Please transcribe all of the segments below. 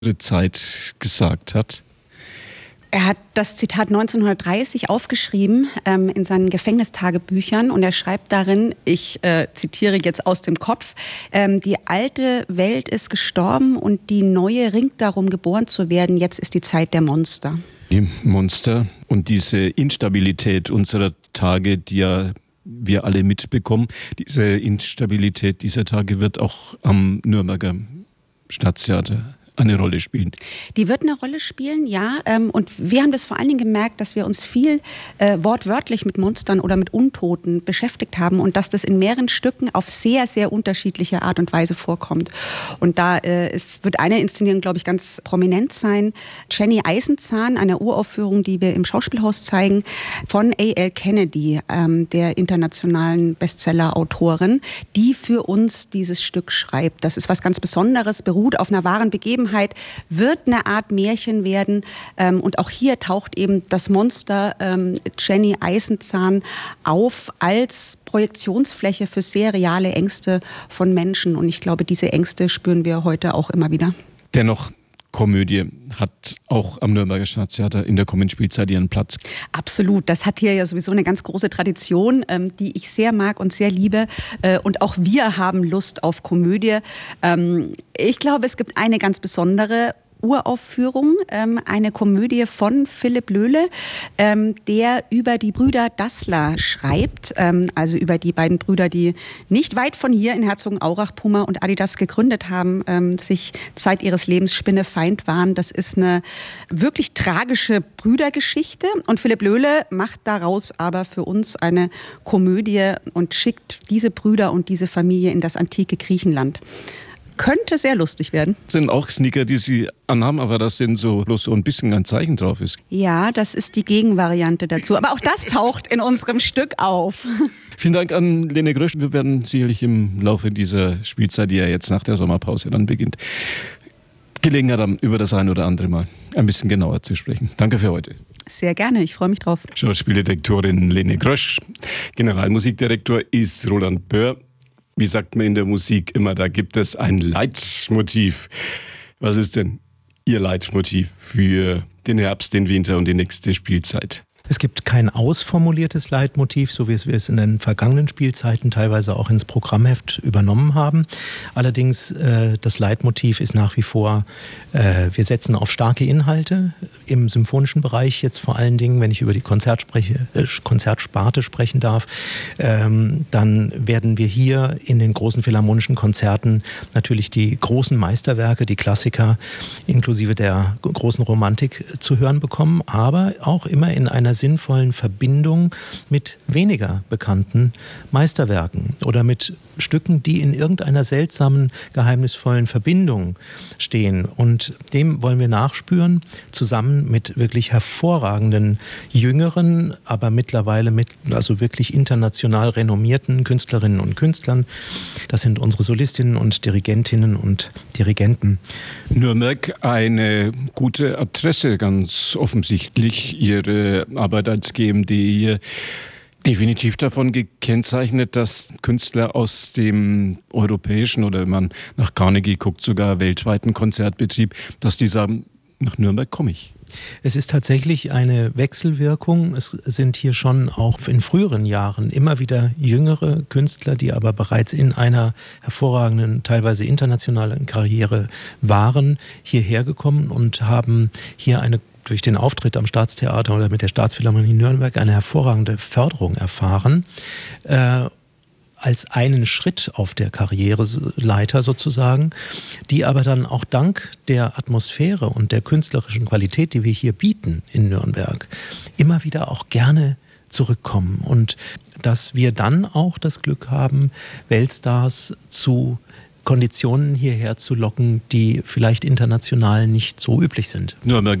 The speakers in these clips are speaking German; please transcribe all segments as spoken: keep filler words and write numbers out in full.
Zeit gesagt hat? Er hat das Zitat neunzehnhundertdreißig aufgeschrieben ähm, in seinen Gefängnistagebüchern und er schreibt darin, ich äh, zitiere jetzt aus dem Kopf, ähm, die alte Welt ist gestorben und die neue ringt darum, geboren zu werden. Jetzt ist die Zeit der Monster. Die Monster und diese Instabilität unserer Tage, die ja wir alle mitbekommen, diese Instabilität dieser Tage wird auch am Nürnberger Staatstheater eine Rolle spielen. Die wird eine Rolle spielen, ja. Ähm, und wir haben das vor allen Dingen gemerkt, dass wir uns viel äh, wortwörtlich mit Monstern oder mit Untoten beschäftigt haben und dass das in mehreren Stücken auf sehr, sehr unterschiedliche Art und Weise vorkommt. Und da äh, es wird eine Inszenierung, glaube ich, ganz prominent sein. Jenny Eisenzahn, eine Uraufführung, die wir im Schauspielhaus zeigen, von A L Kennedy, ähm, der internationalen Bestseller-Autorin, die für uns dieses Stück schreibt. Das ist was ganz Besonderes, beruht auf einer wahren Begebenheit, wird eine Art Märchen werden. Ähm, und auch hier taucht eben das Monster ähm, Jenny Eisenzahn auf als Projektionsfläche für sehr reale Ängste von Menschen. Und ich glaube, diese Ängste spüren wir heute auch immer wieder. Dennoch, Komödie hat auch am Nürnberger Staatstheater in der kommenden Spielzeit ihren Platz. Absolut. Das hat hier ja sowieso eine ganz große Tradition, ähm, die ich sehr mag und sehr liebe. Äh, und auch wir haben Lust auf Komödie. Ähm, ich glaube, es gibt eine ganz besondere Uraufführung, ähm, eine Komödie von Philipp Löhle, ähm, der über die Brüder Dassler schreibt, ähm, also über die beiden Brüder, die nicht weit von hier in Herzogenaurach Puma und Adidas gegründet haben, ähm, sich Zeit ihres Lebens Spinnefeind waren. Das ist eine wirklich tragische Brüdergeschichte und Philipp Löhle macht daraus aber für uns eine Komödie und schickt diese Brüder und diese Familie in das antike Griechenland. Könnte sehr lustig werden. Das sind auch Sneaker, die Sie anhaben, aber da sind so bloß so ein bisschen ein Zeichen drauf ist. Ja, das ist die Gegenvariante dazu. Aber auch das taucht in unserem Stück auf. Vielen Dank an Lene Grösch. Wir werden sicherlich im Laufe dieser Spielzeit, die ja jetzt nach der Sommerpause dann beginnt, Gelegenheit haben, über das ein oder andere Mal ein bisschen genauer zu sprechen. Danke für heute. Sehr gerne, ich freue mich drauf. Schauspieldirektorin Lene Grösch. Generalmusikdirektor ist Roland Böhr. Wie sagt man in der Musik immer, da gibt es ein Leitmotiv. Was ist denn Ihr Leitmotiv für den Herbst, den Winter und die nächste Spielzeit? Es gibt kein ausformuliertes Leitmotiv, so wie wir es in den vergangenen Spielzeiten teilweise auch ins Programmheft übernommen haben. Allerdings äh, das Leitmotiv ist nach wie vor, äh, wir setzen auf starke Inhalte im symphonischen Bereich, jetzt vor allen Dingen, wenn ich über die Konzertspreche, äh, Konzertsparte sprechen darf, ähm, dann werden wir hier in den großen philharmonischen Konzerten natürlich die großen Meisterwerke, die Klassiker inklusive der großen Romantik zu hören bekommen, aber auch immer in einer sinnvollen Verbindung mit weniger bekannten Meisterwerken oder mit Stücken, die in irgendeiner seltsamen, geheimnisvollen Verbindung stehen. Und dem wollen wir nachspüren, zusammen mit wirklich hervorragenden, jüngeren, aber mittlerweile mit, also wirklich international renommierten Künstlerinnen und Künstlern. Das sind unsere Solistinnen und Dirigentinnen und Dirigenten. Nürnberg, eine gute Adresse, ganz offensichtlich. Ihre Arbeit als G M D hier definitiv davon gekennzeichnet, dass Künstler aus dem europäischen oder wenn man nach Carnegie guckt, sogar weltweiten Konzertbetrieb, dass die sagen, nach Nürnberg komme ich. Es ist tatsächlich eine Wechselwirkung. Es sind hier schon auch in früheren Jahren immer wieder jüngere Künstler, die aber bereits in einer hervorragenden, teilweise internationalen Karriere waren, hierher gekommen und haben hier eine durch den Auftritt am Staatstheater oder mit der Staatsphilharmonie Nürnberg eine hervorragende Förderung erfahren, äh, als einen Schritt auf der Karriereleiter sozusagen, die aber dann auch dank der Atmosphäre und der künstlerischen Qualität, die wir hier bieten in Nürnberg, immer wieder auch gerne zurückkommen und dass wir dann auch das Glück haben, Weltstars zu Konditionen hierher zu locken, die vielleicht international nicht so üblich sind. Nürnberger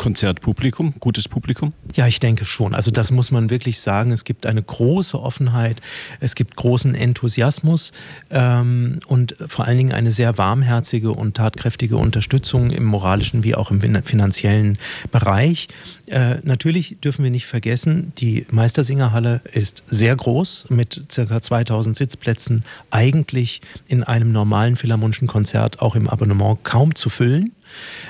Konzertpublikum, gutes Publikum? Ja, ich denke schon. Also das muss man wirklich sagen. Es gibt eine große Offenheit, es gibt großen Enthusiasmus ähm, und vor allen Dingen eine sehr warmherzige und tatkräftige Unterstützung im moralischen wie auch im finanziellen Bereich. Äh, natürlich dürfen wir nicht vergessen, die Meistersingerhalle ist sehr groß mit ca. zweitausend Sitzplätzen, eigentlich in einem normalen philharmonischen Konzert auch im Abonnement kaum zu füllen.